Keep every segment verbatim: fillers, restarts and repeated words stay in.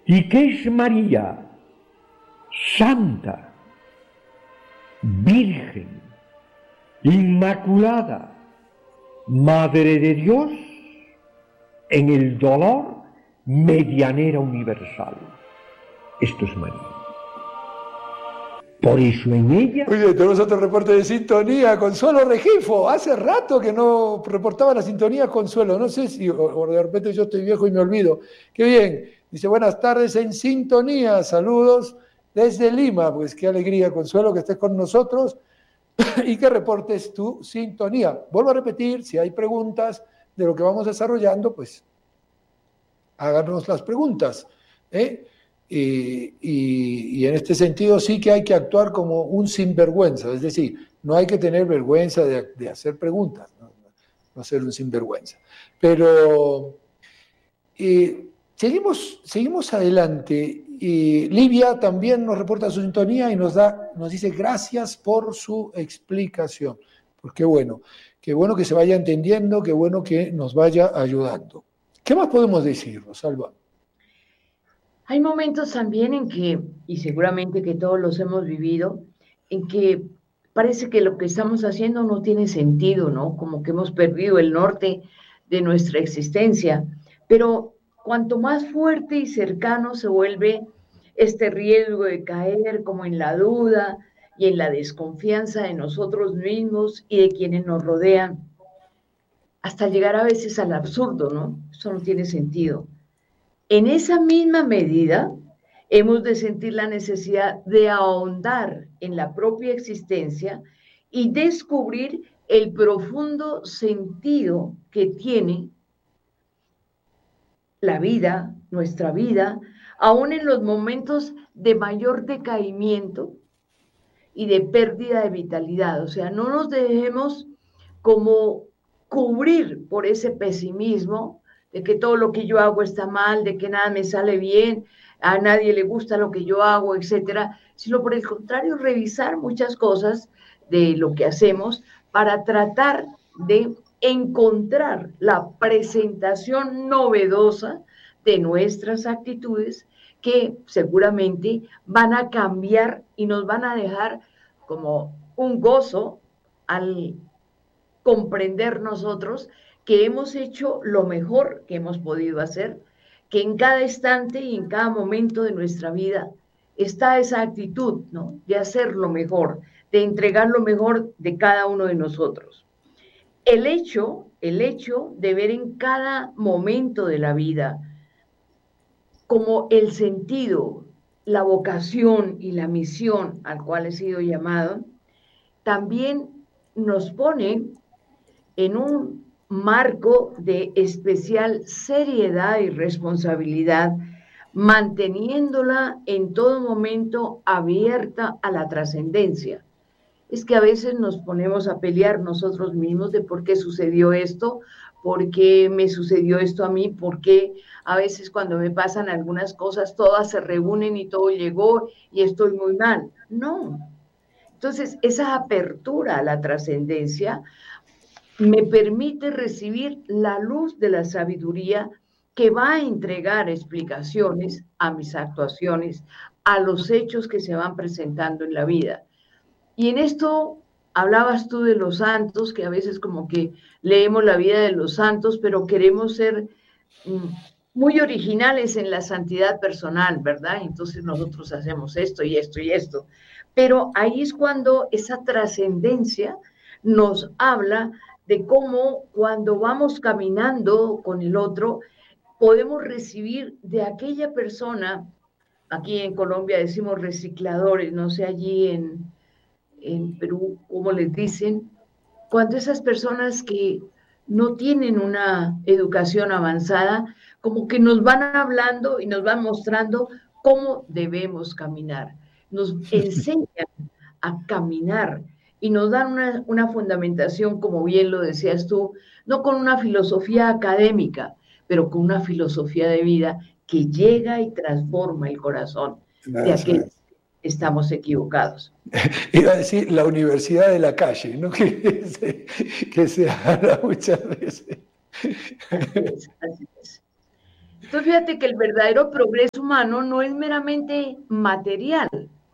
y que es María, santa, virgen, inmaculada, Madre de Dios, en el dolor, medianera universal. Esto es María. Por eso en ella... Oye, tenemos otro reporte de sintonía, Consuelo Regifo. Hace rato que no reportaba la sintonía, Consuelo. No sé si o, o de repente yo estoy viejo y me olvido. Qué bien. Dice, buenas tardes en sintonía. Saludos desde Lima. Pues qué alegría, Consuelo, que estés con nosotros y que reportes tu sintonía. Vuelvo a repetir, si hay preguntas de lo que vamos desarrollando, pues háganos las preguntas, ¿eh? Y, y, y en este sentido sí que hay que actuar como un sinvergüenza, es decir, no hay que tener vergüenza de, de hacer preguntas, no, no ser un sinvergüenza. Pero eh, seguimos, seguimos adelante. Y Livia también nos reporta su sintonía y nos, da, nos dice gracias por su explicación. Pues qué bueno, qué bueno que se vaya entendiendo, qué bueno que nos vaya ayudando. ¿Qué más podemos decir, Rosalba? Hay momentos también en que, y seguramente que todos los hemos vivido, en que parece que lo que estamos haciendo no tiene sentido, ¿no? Como que hemos perdido el norte de nuestra existencia. Pero cuanto más fuerte y cercano se vuelve este riesgo de caer como en la duda y en la desconfianza de nosotros mismos y de quienes nos rodean, hasta llegar a veces al absurdo, ¿no? Eso no tiene sentido. En esa misma medida, hemos de sentir la necesidad de ahondar en la propia existencia y descubrir el profundo sentido que tiene la vida, nuestra vida, aún en los momentos de mayor decaimiento y de pérdida de vitalidad. O sea, no nos dejemos como cubrir por ese pesimismo de que todo lo que yo hago está mal, de que nada me sale bien, a nadie le gusta lo que yo hago, etcétera, sino por el contrario, revisar muchas cosas de lo que hacemos para tratar de encontrar la presentación novedosa de nuestras actitudes que seguramente van a cambiar y nos van a dejar como un gozo al comprender nosotros que hemos hecho lo mejor que hemos podido hacer, que en cada instante y en cada momento de nuestra vida está esa actitud, ¿no?, de hacer lo mejor, de entregar lo mejor de cada uno de nosotros. El hecho, el hecho de ver en cada momento de la vida como el sentido, la vocación y la misión al cual he sido llamado, también nos pone en un marco de especial seriedad y responsabilidad, manteniéndola en todo momento abierta a la trascendencia. Es que a veces nos ponemos a pelear nosotros mismos de por qué sucedió esto, por qué me sucedió esto a mí, por qué a veces cuando me pasan algunas cosas todas se reúnen y todo llegó y estoy muy mal. No. Entonces, esa apertura a la trascendencia me permite recibir la luz de la sabiduría que va a entregar explicaciones a mis actuaciones, a los hechos que se van presentando en la vida. Y en esto hablabas tú de los santos, que a veces como que leemos la vida de los santos, pero queremos ser muy originales en la santidad personal, ¿verdad? Entonces nosotros hacemos esto y esto y esto. Pero ahí es cuando esa trascendencia nos habla de cómo cuando vamos caminando con el otro, podemos recibir de aquella persona, aquí en Colombia decimos recicladores, no sé allí en, en Perú cómo les dicen, cuando esas personas que no tienen una educación avanzada, como que nos van hablando y nos van mostrando cómo debemos caminar, nos enseñan a caminar y nos dan una, una fundamentación, como bien lo decías tú, no con una filosofía académica, pero con una filosofía de vida que llega y transforma el corazón de aquellos que estamos equivocados. Iba a decir la universidad de la calle, ¿no? Que se, que se habla muchas veces. Así es, así es. Entonces fíjate que el verdadero progreso humano no es meramente material,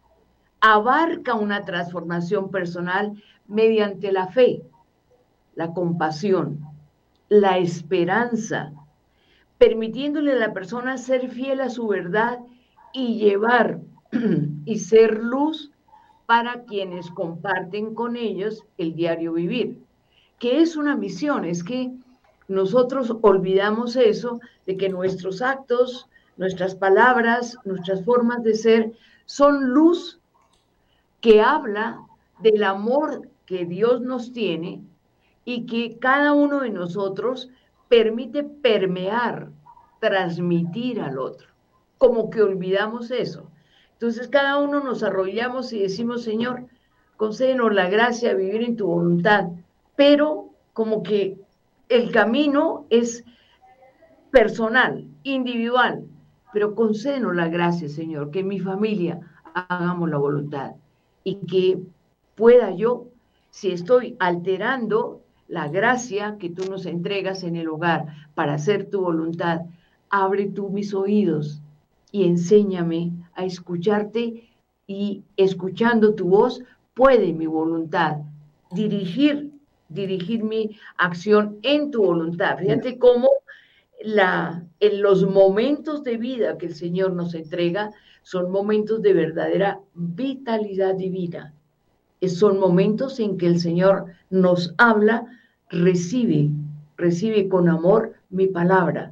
abarca una transformación personal mediante la fe, la compasión, la esperanza, permitiéndole a la persona ser fiel a su verdad y llevar y ser luz para quienes comparten con ellos el diario vivir, que es una misión. Es que nosotros olvidamos eso, de que nuestros actos, nuestras palabras, nuestras formas de ser son luz que habla del amor que Dios nos tiene y que cada uno de nosotros permite permear, transmitir al otro. Como que olvidamos eso. Entonces cada uno nos arrollamos y decimos, Señor, concédenos la gracia de vivir en tu voluntad, pero como que el camino es personal, individual, pero concédenos la gracia, Señor, que en mi familia hagamos la voluntad y que pueda yo, si estoy alterando la gracia que tú nos entregas en el hogar para hacer tu voluntad, abre tú mis oídos y enséñame a escucharte, y escuchando tu voz puede mi voluntad dirigir, dirigir mi acción en tu voluntad. Fíjate cómo la, en los momentos de vida que el Señor nos entrega son momentos de verdadera vitalidad divina. Son momentos en que el Señor nos habla, recibe, recibe con amor mi palabra.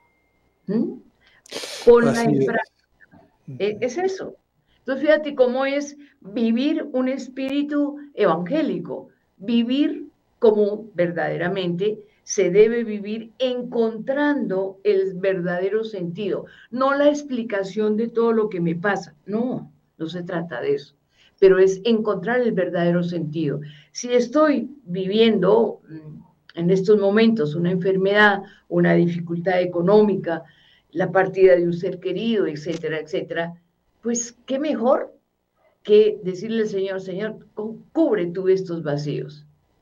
¿Mm? Ponla en práctica. Es. es eso. Entonces fíjate cómo es vivir un espíritu evangélico, vivir como verdaderamente se debe vivir, encontrando el verdadero sentido, no la explicación de todo lo que me pasa. No, no se trata de eso, pero es encontrar el verdadero sentido. Si estoy viviendo en estos momentos una enfermedad, una dificultad económica, la partida de un ser querido, etcétera, etcétera, pues qué mejor que decirle al Señor, Señor, cubre tú estos vacíos.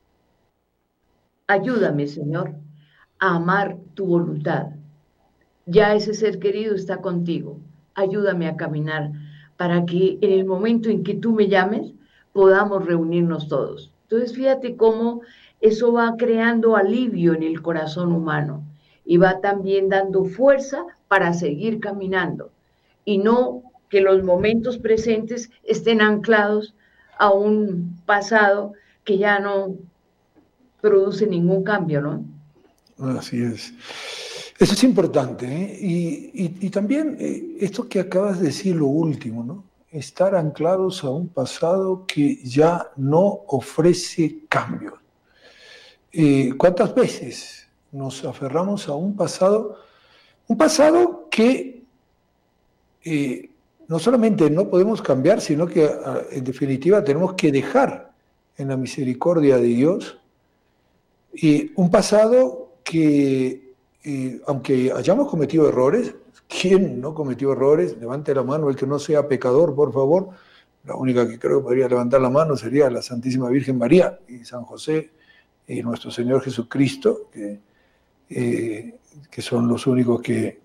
Ayúdame, Señor, a amar tu voluntad. Ya ese ser querido está contigo. Ayúdame a caminar para que en el momento en que tú me llames, podamos reunirnos todos. Entonces, fíjate cómo eso va creando alivio en el corazón humano y va también dando fuerza para seguir caminando. Y no que los momentos presentes estén anclados a un pasado que ya no produce ningún cambio, ¿no? Así es. Eso es importante, ¿eh? Y, y, y también eh, esto que acabas de decir, lo último, ¿no? Estar anclados a un pasado que ya no ofrece cambio. Eh, ¿Cuántas veces nos aferramos a un pasado, un pasado que eh, no solamente no podemos cambiar, sino que en definitiva tenemos que dejar en la misericordia de Dios? Y un pasado que, eh, aunque hayamos cometido errores, ¿quién no cometió errores? Levante la mano el que no sea pecador, por favor. La única que creo que podría levantar la mano sería la Santísima Virgen María y San José y nuestro Señor Jesucristo, que, eh, que son los únicos que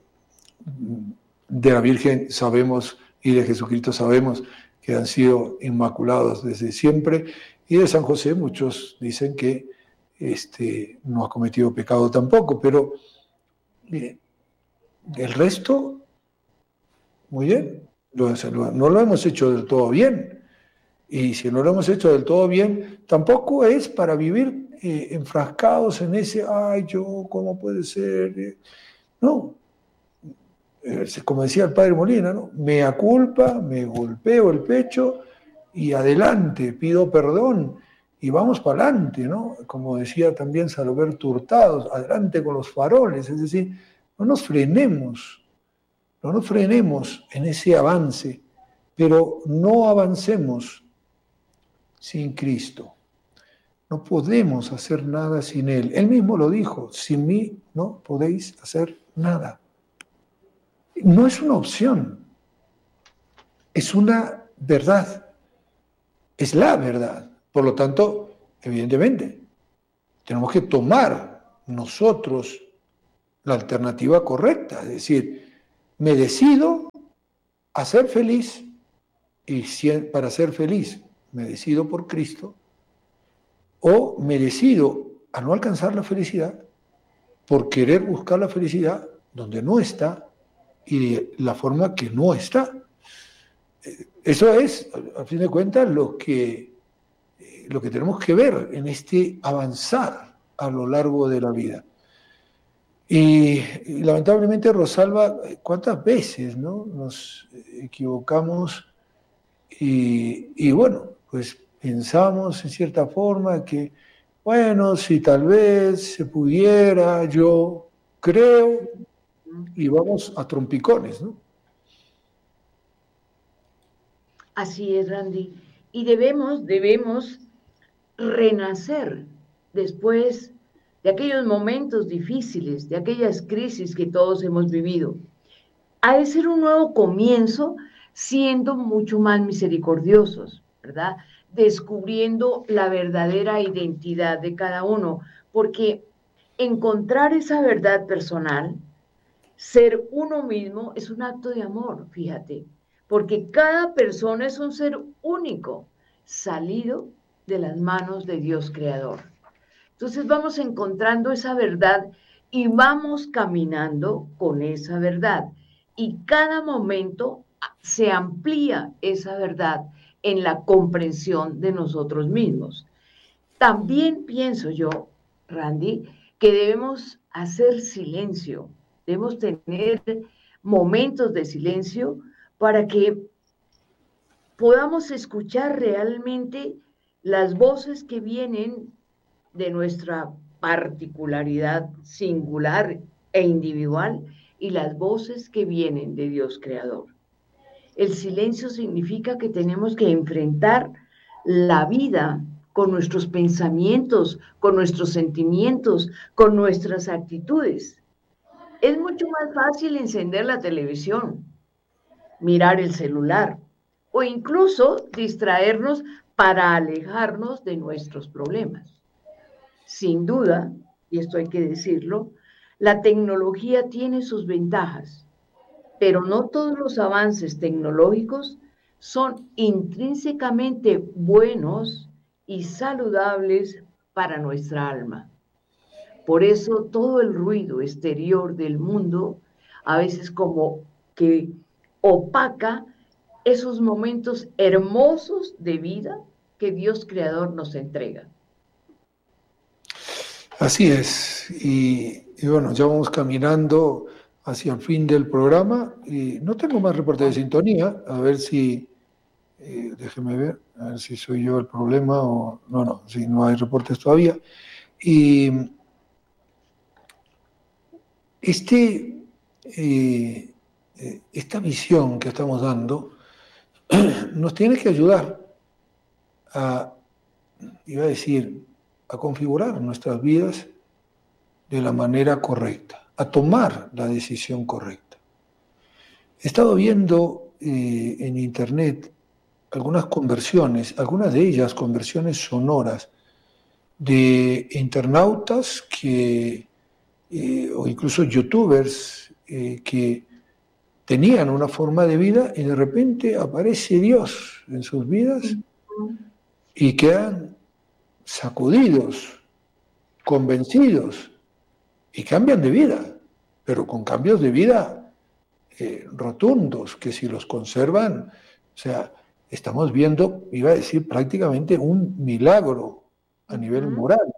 de la Virgen sabemos y de Jesucristo sabemos que han sido inmaculados desde siempre. Y de San José muchos dicen que Este, no ha cometido pecado tampoco, pero eh, el resto, muy bien, lo, lo, no lo hemos hecho del todo bien, y si no lo hemos hecho del todo bien, tampoco es para vivir eh, enfrascados en ese, ay, yo, ¿cómo puede ser? No, eh, como decía el padre Molina, ¿no? Mea culpa, me golpeo el pecho y adelante, pido perdón. Y vamos para adelante, ¿no? Como decía también Saloberto Hurtado, adelante con los faroles, es decir, no nos frenemos, no nos frenemos en ese avance, pero no avancemos sin Cristo. No podemos hacer nada sin Él. Él mismo lo dijo, sin mí no podéis hacer nada. No es una opción, es una verdad, es la verdad. Por lo tanto, evidentemente, tenemos que tomar nosotros la alternativa correcta, es decir, me decido a ser feliz y si, para ser feliz me decido por Cristo, o me decido a no alcanzar la felicidad por querer buscar la felicidad donde no está y de la forma que no está. Eso es, a fin de cuentas, lo que, lo que tenemos que ver en este avanzar a lo largo de la vida. Y, y lamentablemente, Rosalba, ¿cuántas veces, no, nos equivocamos? Y, y bueno, pues pensamos en cierta forma que, bueno, si tal vez se pudiera, yo creo, y vamos a trompicones, ¿no? Así es, Randy. Y debemos, debemos renacer después de aquellos momentos difíciles, de aquellas crisis que todos hemos vivido. Ha de ser un nuevo comienzo, siendo mucho más misericordiosos, ¿verdad? Descubriendo la verdadera identidad de cada uno, porque encontrar esa verdad personal, ser uno mismo, es un acto de amor, fíjate, porque cada persona es un ser único, salido de las manos de Dios Creador. Entonces vamos encontrando esa verdad y vamos caminando con esa verdad. Y cada momento se amplía esa verdad en la comprensión de nosotros mismos. También pienso yo, Randy, que debemos hacer silencio, debemos tener momentos de silencio para que podamos escuchar realmente las voces que vienen de nuestra particularidad singular e individual y las voces que vienen de Dios Creador. El silencio significa que tenemos que enfrentar la vida con nuestros pensamientos, con nuestros sentimientos, con nuestras actitudes. Es mucho más fácil encender la televisión, mirar el celular o incluso distraernos para alejarnos de nuestros problemas. Sin duda, y esto hay que decirlo, la tecnología tiene sus ventajas, pero no todos los avances tecnológicos son intrínsecamente buenos y saludables para nuestra alma. Por eso todo el ruido exterior del mundo a veces como que opaca esos momentos hermosos de vida que Dios Creador nos entrega. Así es, y, y bueno, ya vamos caminando hacia el fin del programa y no tengo más reporte de sintonía, a ver si, eh, déjeme ver, a ver si soy yo el problema o no, no, si no hay reportes todavía. Y este, eh, esta visión que estamos dando nos tiene que ayudar a, iba a decir, a configurar nuestras vidas de la manera correcta, a tomar la decisión correcta. He estado viendo eh, en internet algunas conversiones, algunas de ellas conversiones sonoras de internautas que, eh, o incluso youtubers eh, que tenían una forma de vida y de repente aparece Dios en sus vidas y quedan sacudidos, convencidos y cambian de vida, pero con cambios de vida eh, rotundos, que si los conservan, o sea, estamos viendo, iba a decir, prácticamente un milagro a nivel uh-huh. moral.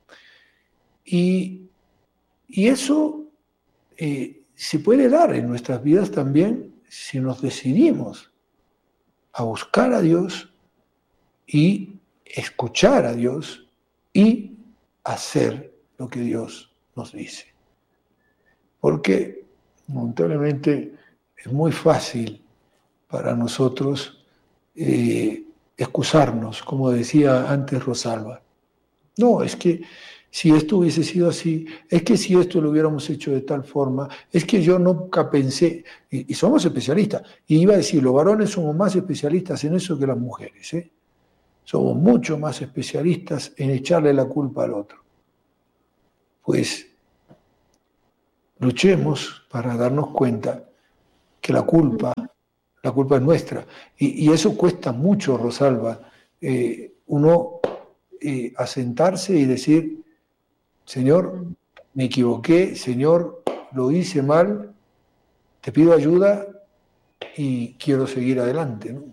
Y, y eso eh, se puede dar en nuestras vidas también si nos decidimos a buscar a Dios y escuchar a Dios y hacer lo que Dios nos dice. Porque, lamentablemente, es muy fácil para nosotros eh, excusarnos, como decía antes Rosalba. No, es que si esto hubiese sido así, es que si esto lo hubiéramos hecho de tal forma, es que yo nunca pensé, y, y somos especialistas, y iba a decir, los varones somos más especialistas en eso que las mujeres, ¿eh? Somos mucho más especialistas en echarle la culpa al otro. Pues luchemos para darnos cuenta que la culpa, la culpa es nuestra. Y, y eso cuesta mucho, Rosalba, eh, uno eh, asentarse y decir, Señor, me equivoqué, Señor, lo hice mal, te pido ayuda y quiero seguir adelante, ¿no?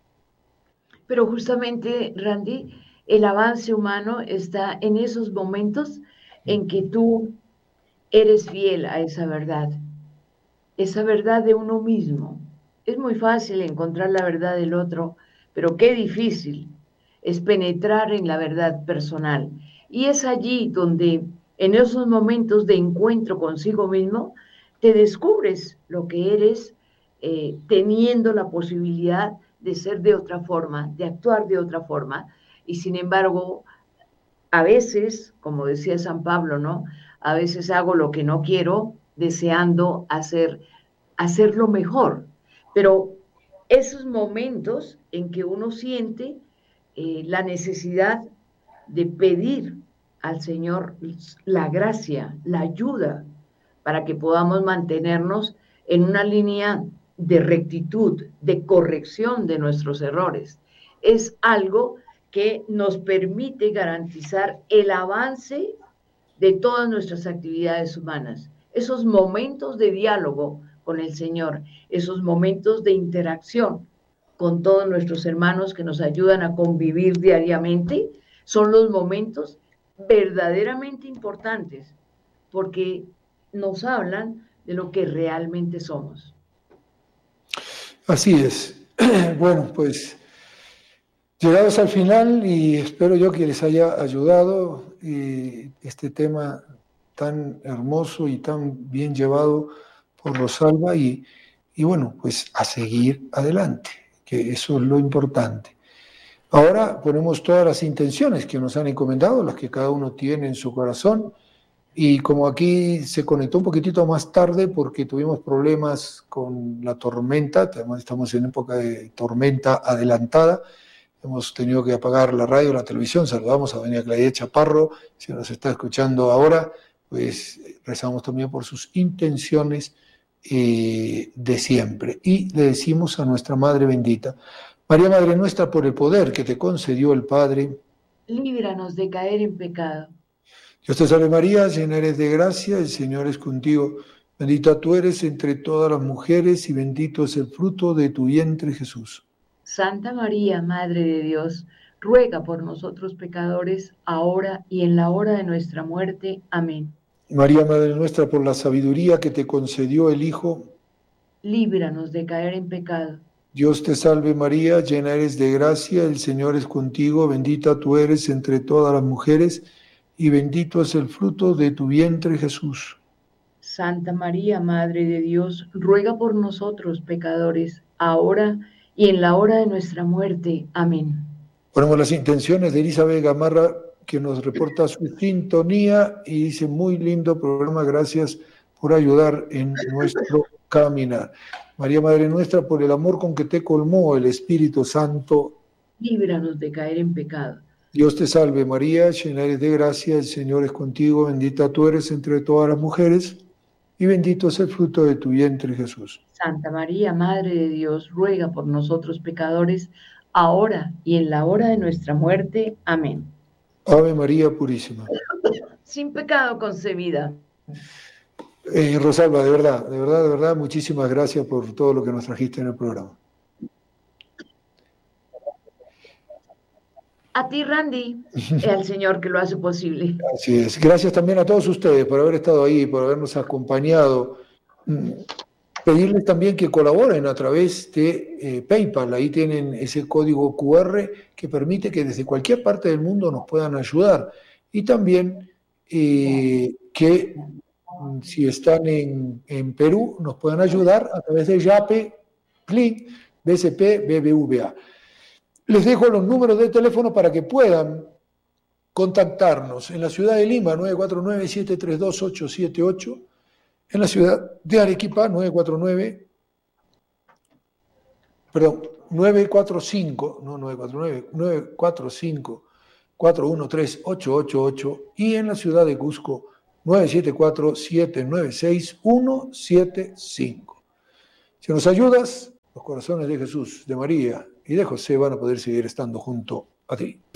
Pero justamente, Randy, el avance humano está en esos momentos en que tú eres fiel a esa verdad, esa verdad de uno mismo. Es muy fácil encontrar la verdad del otro, pero qué difícil es penetrar en la verdad personal. Y es allí donde, en esos momentos de encuentro consigo mismo, te descubres lo que eres, eh, teniendo la posibilidad de ser de otra forma, de actuar de otra forma. Y sin embargo, a veces, como decía San Pablo, ¿no? A veces hago lo que no quiero, deseando hacer, hacerlo mejor. Pero esos momentos en que uno siente eh, la necesidad de pedir al Señor la gracia, la ayuda, para que podamos mantenernos en una línea de rectitud, de corrección de nuestros errores. Es algo que nos permite garantizar el avance de todas nuestras actividades humanas. Esos momentos de diálogo con el Señor, esos momentos de interacción con todos nuestros hermanos que nos ayudan a convivir diariamente, son los momentos verdaderamente importantes, porque nos hablan de lo que realmente somos. Así es. Bueno, pues llegados al final, y espero yo que les haya ayudado eh, este tema tan hermoso y tan bien llevado por Rosalba, y, y bueno, pues a seguir adelante, que eso es lo importante. Ahora ponemos todas las intenciones que nos han encomendado, las que cada uno tiene en su corazón, y como aquí se conectó un poquitito más tarde porque tuvimos problemas con la tormenta, estamos en época de tormenta adelantada, hemos tenido que apagar la radio, la televisión. Saludamos a doña Claudia Chaparro, si nos está escuchando ahora, pues rezamos también por sus intenciones eh, de siempre. Y le decimos a nuestra Madre bendita, María Madre nuestra, por el poder que te concedió el Padre, líbranos de caer en pecado. Dios te salve María, llena eres de gracia, el Señor es contigo. Bendita tú eres entre todas las mujeres y bendito es el fruto de tu vientre, Jesús. Santa María, Madre de Dios, ruega por nosotros pecadores, ahora y en la hora de nuestra muerte. Amén. María, Madre nuestra, por la sabiduría que te concedió el Hijo, líbranos de caer en pecado. Dios te salve María, llena eres de gracia, el Señor es contigo, bendita tú eres entre todas las mujeres, y bendito es el fruto de tu vientre, Jesús. Santa María, Madre de Dios, ruega por nosotros pecadores, ahora y en la hora de nuestra muerte. Amén. Ponemos las intenciones de Elizabeth Gamarra, que nos reporta su sintonía y dice, muy lindo programa, gracias por ayudar en nuestro caminar. María, Madre nuestra, por el amor con que te colmó el Espíritu Santo, líbranos de caer en pecado. Dios te salve María, llena eres de gracia, el Señor es contigo, bendita tú eres entre todas las mujeres, y bendito es el fruto de tu vientre, Jesús. Santa María, Madre de Dios, ruega por nosotros pecadores, ahora y en la hora de nuestra muerte. Amén. Ave María Purísima. Sin pecado concebida. Eh, Rosalba, de verdad, de verdad, de verdad, muchísimas gracias por todo lo que nos trajiste en el programa. A ti, Randy, y al Señor que lo hace posible. Así es. Gracias también a todos ustedes por haber estado ahí, por habernos acompañado. Pedirles también que colaboren a través de eh, PayPal. Ahí tienen ese código cu erre que permite que desde cualquier parte del mundo nos puedan ayudar. Y también eh, que si están en, en Perú nos puedan ayudar a través de Yape, Click, B C P, B B V A. Les dejo los números de teléfono para que puedan contactarnos. En la ciudad de Lima, nueve cuatro nueve, siete tres dos, ocho siete ocho. En la ciudad de Arequipa, nueve cuatro nueve, perdón, nueve cuatro cinco, no nueve cuatro nueve, nueve cuatro cinco, cuatro uno tres, ocho ocho ocho. Y en la ciudad de Cusco, nueve siete cuatro, siete nueve seis, uno siete cinco. Si nos ayudas, los corazones de Jesús, de María y de José van a poder seguir estando junto a ti.